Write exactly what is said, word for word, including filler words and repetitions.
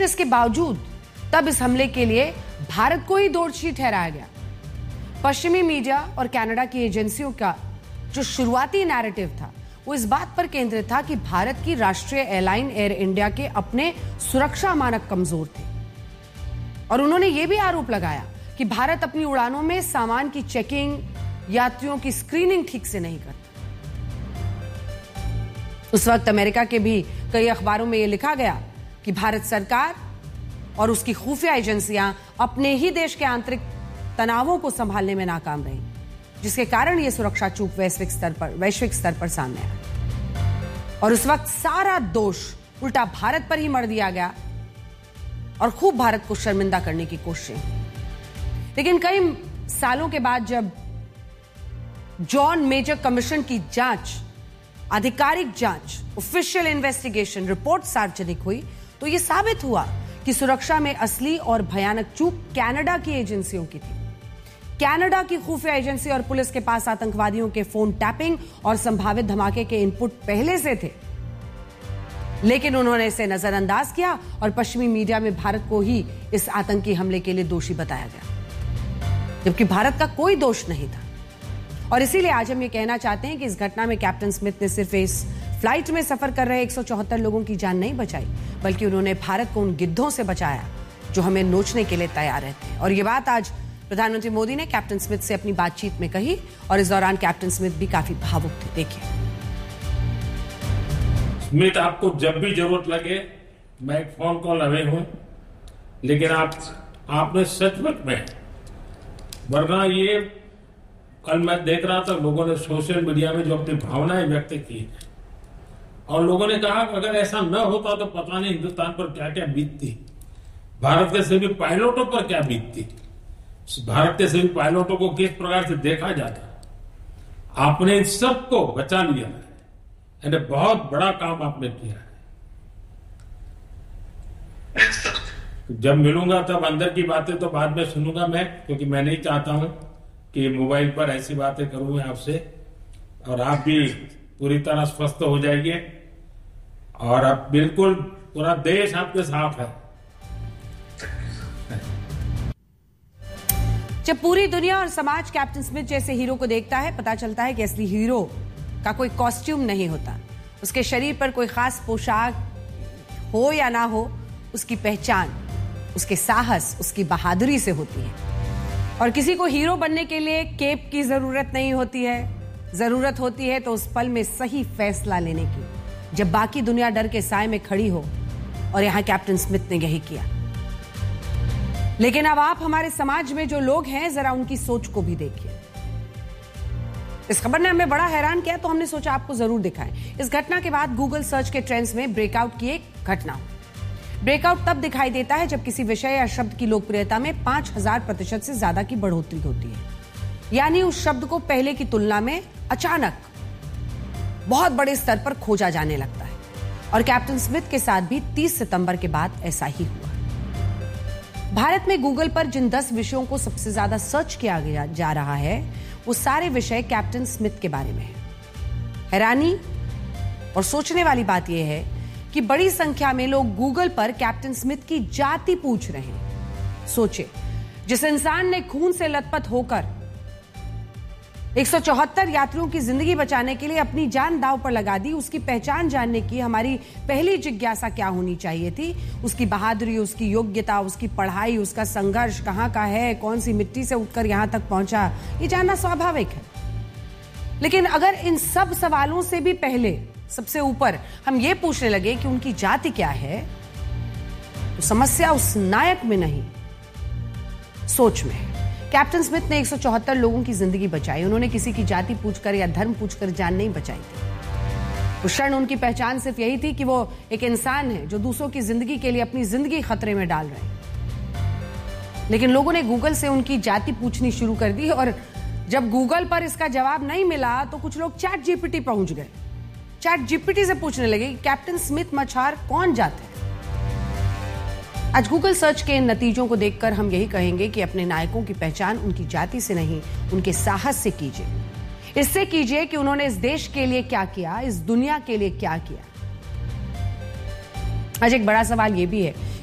इसके बावजूद तब इस हमले के लिए भारत को ही दोषी ठहराया गया। पश्चिमी मीडिया और कनाडा की एजेंसियों का जो शुरुआती नैरेटिव था वो इस बात पर केंद्रित था कि भारत की राष्ट्रीय एयरलाइन एयर इंडिया के अपने सुरक्षा मानक कमजोर थे और उन्होंने ये भी आरोप लगाया कि भारत अपनी उड़ानों में सामान की चेकिंग, यात्रियों की स्क्रीनिंग ठीक से नहीं करता। उस वक्त अमेरिका के भी कई अखबारों में यह लिखा गया कि भारत सरकार और उसकी खुफिया एजेंसियां अपने ही देश के आंतरिक तनावों को संभालने में नाकाम रही, जिसके कारण यह सुरक्षा चूक वैश्विक स्तर पर वैश्विक स्तर पर सामने आया और उस वक्त सारा दोष उल्टा भारत पर ही मढ़ दिया गया और खूब भारत को शर्मिंदा करने की कोशिश। लेकिन कई सालों के बाद जब जॉन मेजर कमीशन की जांच, आधिकारिक जांच, ऑफिशियल इन्वेस्टिगेशन रिपोर्ट सार्वजनिक हुई तो यह साबित हुआ कि सुरक्षा में असली और भयानक चूक कनाडा की एजेंसियों की थी। कनाडा की खुफिया एजेंसी और पुलिस के पास आतंकवादियों के फोन टैपिंग और संभावित धमाके के इनपुट पहले से थे, लेकिन उन्होंने इसे नजरअंदाज किया और पश्चिमी मीडिया में भारत को ही इस आतंकी हमले के लिए दोषी बताया गया, जबकि भारत का कोई दोष नहीं था। और इसीलिए आज हम ये कहना चाहते हैं कि इस घटना में कैप्टन स्मिथ ने सिर्फ इस फ्लाइट में सफर कर रहे एक सौ चौहत्तर लोगों की जान नहीं बचाई, बल्कि उन्होंने भारत को उन गिद्धों से बचाया जो हमें नोचने के लिए तैयार रहते हैं। और ये बात आज प्रधानमंत्री मोदी ने कैप्टन स्मिथ से अपनी बातचीत में कही और इस दौरान कैप्टन स्मिथ भी काफी भावुक थे। देखिए। स्मिथ, आपको जब भी जरूरत लगे मैं एक फोन कॉल अवे हूं, लेकिन आप आपने सचमुच में, वरना ये कल मैं देख रहा था लोगों ने सोशल मीडिया में जो अपनी भावनाएं व्यक्त की और लोगों ने कहा कि अगर ऐसा न होता तो पता नहीं हिंदुस्तान पर क्या क्या बीतती, भारत के सभी पायलटों पर क्या बीतती, भारत के सभी पायलटों को किस प्रकार से देखा जाता। आपने इन सबको बचा लिया है, यानी बहुत बड़ा काम आपने किया है। जब मिलूंगा तब अंदर की बातें तो बाद में सुनूंगा मैं, क्योंकि मैं नहीं चाहता हूं कि मोबाइल पर ऐसी बातें करूं आपसे, और आप भी पूरी तरह स्वस्थ हो जाइए और अब बिल्कुल पूरा देश आपके साथ है। जब पूरी दुनिया और समाज कैप्टन स्मिथ जैसे हीरो को देखता है, पता चलता है कि असली हीरो का कोई कॉस्ट्यूम नहीं होता, उसके शरीर पर कोई खास पोशाक हो या ना हो, उसकी पहचान उसके साहस, उसकी बहादुरी से होती है। और किसी को हीरो बनने के लिए केप की जरूरत नहीं होती है, जरूरत होती है तो उस पल में सही फैसला लेने की, जब बाकी दुनिया डर के साए में खड़ी हो, और यहां कैप्टन स्मिथ ने यही किया। लेकिन अब आप हमारे समाज में जो लोग हैं, जरा उनकी सोच को भी देखिए। इस खबर ने हमें बड़ा हैरान किया तो हमने सोचा आपको जरूर दिखाएं। इस घटना के बाद गूगल सर्च के ट्रेंड्स में ब्रेकआउट की एक घटना। ब्रेकआउट तब दिखाई देता है जब किसी विषय या शब्द की लोकप्रियता में पांच हजार प्रतिशत से ज्यादा की बढ़ोतरी होती है, यानी उस शब्द को पहले की तुलना में अचानक बहुत बड़े स्तर पर खोजा जाने लगता है। और कैप्टन स्मिथ के साथ भी तीस सितंबर के बाद ऐसा ही हुआ। भारत में गूगल पर जिन दस विषयों को सबसे ज्यादा सर्च किया गया जा रहा है, वो सारे विषय कैप्टन स्मिथ के बारे में है। हैरानी और सोचने वाली बात यह है कि बड़ी संख्या में लोग गूगल पर कैप्टन स्मिथ की जाति पूछ रहे हैं। सोचे, जिस इंसान ने खून से लथपथ होकर एक सौ चौहत्तर यात्रियों की जिंदगी बचाने के लिए अपनी जान दांव पर लगा दी, उसकी पहचान जानने की हमारी पहली जिज्ञासा क्या होनी चाहिए थी? उसकी बहादुरी, उसकी योग्यता, उसकी पढ़ाई, उसका संघर्ष कहां का है, कौन सी मिट्टी से उठकर यहां तक पहुंचा, ये जानना स्वाभाविक है। लेकिन अगर इन सब सवालों से भी पहले, सबसे ऊपर हम ये पूछने लगे कि उनकी जाति क्या है, तो समस्या उस नायक में नहीं, सोच में है। कैप्टन स्मिथ ने एक सौ चौहत्तर लोगों की जिंदगी बचाई। उन्होंने किसी की जाति पूछकर या धर्म पूछकर जान नहीं बचाई थी। उस क्षण उनकी पहचान सिर्फ यही थी कि वो एक इंसान है जो दूसरों की जिंदगी के लिए अपनी जिंदगी खतरे में डाल रहे हैं। लेकिन लोगों ने गूगल से उनकी जाति पूछनी शुरू कर दी, और जब गूगल पर इसका जवाब नहीं मिला तो कुछ लोग चैट जीपीटी पहुंच गए। चैट जीपीटी से पूछने लगे कि कैप्टन स्मिथ मछार कौन जात है। आज गूगल सर्च के इन नतीजों को देखकर हम यही कहेंगे कि अपने नायकों की पहचान उनकी जाति से नहीं, उनके साहस से कीजिए। इससे कीजिए कि उन्होंने इस देश के लिए क्या किया, इस दुनिया के लिए क्या किया। आज एक बड़ा सवाल यह भी है